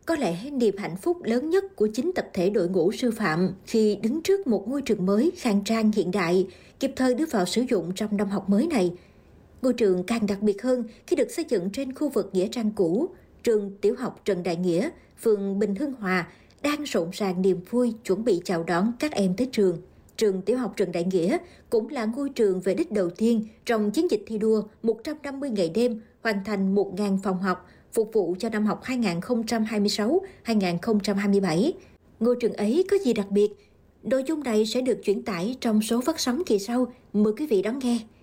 có lẽ niềm hạnh phúc lớn nhất của chính tập thể đội ngũ sư phạm khi đứng trước một ngôi trường mới khang trang hiện đại, kịp thời đưa vào sử dụng trong năm học mới này. Ngôi trường càng đặc biệt hơn khi được xây dựng trên khu vực nghĩa trang cũ. Trường tiểu học Trần Đại Nghĩa, phường Bình Hưng Hòa đang rộn ràng niềm vui chuẩn bị chào đón các em tới trường. Trường tiểu học Trần Đại Nghĩa cũng là ngôi trường về đích đầu tiên trong chiến dịch thi đua 150 ngày đêm hoàn thành 1.000 phòng học, phục vụ cho năm học 2026-2027. Ngôi trường ấy có gì đặc biệt? Nội dung này sẽ được chuyển tải trong số phát sóng kỳ sau. Mời quý vị đón nghe.